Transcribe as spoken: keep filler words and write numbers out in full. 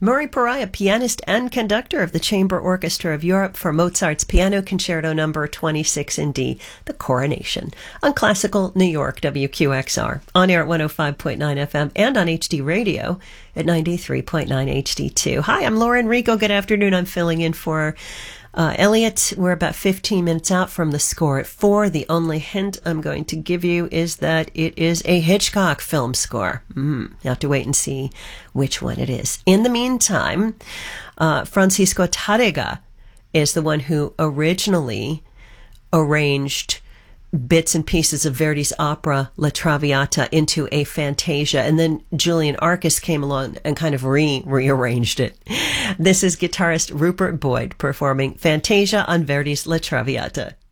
Murray Pariah, pianist and conductor of the Chamber Orchestra of Europe for Mozart's Piano Concerto Number twenty-six in D, The Coronation, on Classical New York, W Q X R, on air at one oh five point nine F M and on H D Radio at ninety-three point nine H D two. Hi, I'm Laura Enrico. Good afternoon. I'm filling in for Uh, Elliot. We're about fifteen minutes out from the score at four. The only hint I'm going to give you is that it is a Hitchcock film score. Mm, you have to wait and see which one it is. In the meantime, uh, Francisco Tárrega is the one who originally arranged bits and pieces of Verdi's opera La Traviata into a fantasia, and then Julian Arcus came along and kind of re rearranged it. This is guitarist Rupert Boyd performing Fantasia on Verdi's La Traviata.